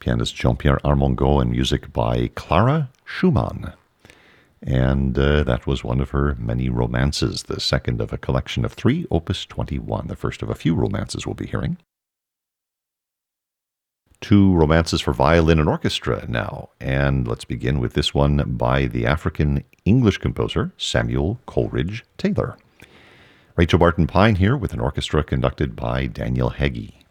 pianist Jean-Pierre Armengaud, and music by Clara Schumann. And that was one of her many romances, the second of a collection of 3, Opus 21, the first of a few romances we'll be hearing. 2 romances for violin and orchestra now, and let's begin with this one by the African-English composer Samuel Coleridge Taylor. Rachel Barton Pine here with an orchestra conducted by Daniel Heggie.